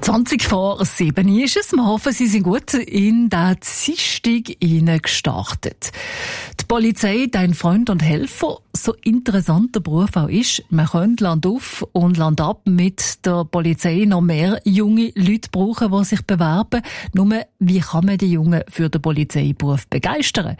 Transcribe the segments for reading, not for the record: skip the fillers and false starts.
20:07 ist es. Wir hoffen, Sie sind gut in den Dienstag gestartet. Die Polizei, dein Freund und Helfer, so interessant der Beruf auch ist, man könnte Land auf und Land ab mit der Polizei noch mehr junge Leute brauchen, die sich bewerben. Nur, wie kann man die Jungen für den Polizeiberuf begeistern?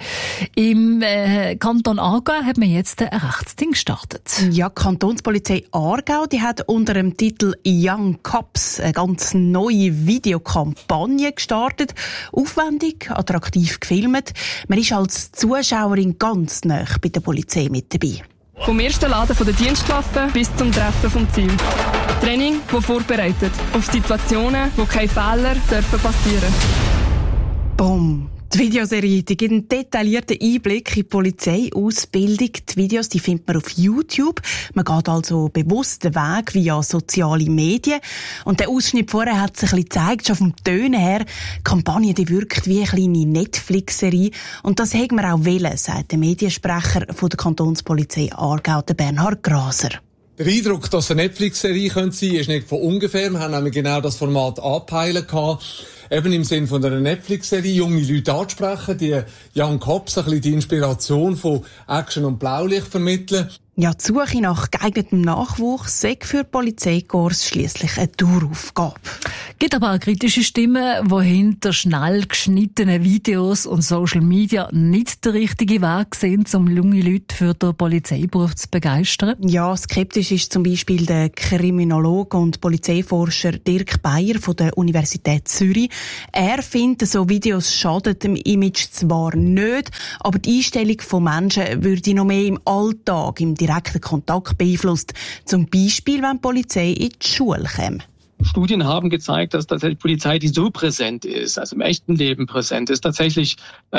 Im Kanton Aargau hat man jetzt ein Rechtsding gestartet. Ja, die Kantonspolizei Aargau, die hat unter dem Titel Young Cops eine ganz neue Videokampagne gestartet. Aufwendig, attraktiv gefilmt. Man ist als Zuschauerin ganz nah bei der Polizei mit dabei. Vom ersten Laden der Dienstwaffe bis zum Treffen vom Ziel. Training, das vorbereitet auf Situationen, wo keine Fehler passieren dürfen. Boom. Die Videoserie die gibt einen detaillierten Einblick in die Polizeiausbildung. Die Videos die findet man auf YouTube. Man geht also bewusst den Weg via soziale Medien. Und der Ausschnitt vorher hat sich ein bisschen gezeigt, schon vom Tönen her. Die Kampagne die wirkt wie eine kleine Netflix-Serie. Und das hätten wir auch wollen, sagt der Mediensprecher von der Kantonspolizei Aargau, der Bernhard Graser. Der Eindruck, dass es eine Netflix-Serie sein könnte, ist nicht von ungefähr. Wir haben nämlich genau das Format angepeilt gehabt. Eben im Sinn von einer Netflix-Serie junge Leute ansprechen, die Young Cops ein bisschen die Inspiration von Action und Blaulicht vermitteln. Ja, die Suche nach geeignetem Nachwuchs sei für Polizeikorps schliesslich eine Daueraufgabe. Es gibt aber auch kritische Stimmen, die hinter schnell geschnittenen Videos und Social Media nicht der richtige Weg sind, um junge Leute für den Polizeiberuf zu begeistern. Ja, skeptisch ist zum Beispiel der Kriminologe und Polizeiforscher Dirk Beyer von der Universität Zürich. Er findet, so Videos schaden dem Image zwar nicht, aber die Einstellung von Menschen würde noch mehr im Alltag, im direkten Kontakt beeinflusst. Zum Beispiel, wenn die Polizei in die Schule käme. Studien haben gezeigt, dass tatsächlich die Polizei, die so präsent ist, also im echten Leben präsent ist, tatsächlich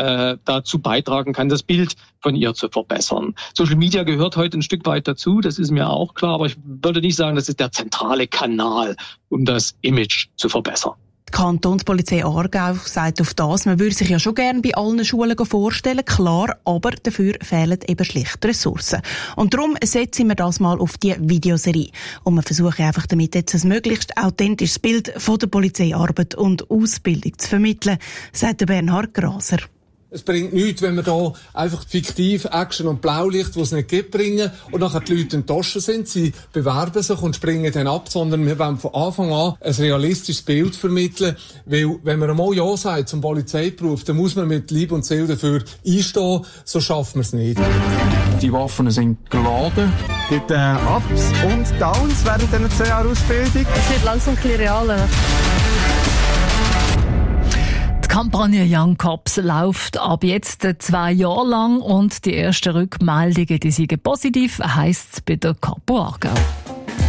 dazu beitragen kann, das Bild von ihr zu verbessern. Social Media gehört heute ein Stück weit dazu, das ist mir auch klar, aber ich würde nicht sagen, das ist der zentrale Kanal, um das Image zu verbessern. Die Kantonspolizei Aargau sagt auf das, man würde sich ja schon gerne bei allen Schulen vorstellen, klar, aber dafür fehlen eben schlicht Ressourcen. Und darum setzen wir das mal auf die Videoserie. Und wir versuchen einfach damit jetzt ein möglichst authentisches Bild von der Polizeiarbeit und Ausbildung zu vermitteln, sagt der Bernhard Graser. Es bringt nichts, wenn wir da einfach fiktiv Action und Blaulicht, die es nicht gibt, bringen und nachher die Leute enttäuscht sind, sie bewerben sich und springen dann ab, sondern wir wollen von Anfang an ein realistisches Bild vermitteln, weil wenn man einmal Ja sagt zum Polizeiberuf, dann muss man mit Leib und Seele dafür einstehen, so schaffen wir es nicht. Die Waffen sind geladen. Es gibt Ups und Downs während dieser 2 Jahre Ausbildung. Es wird langsam ein bisschen realer. Die Kampagne Young Cops läuft ab jetzt 2 Jahre lang und die ersten Rückmeldungen, die sind positiv, heisst es bei der Kapo Aargau.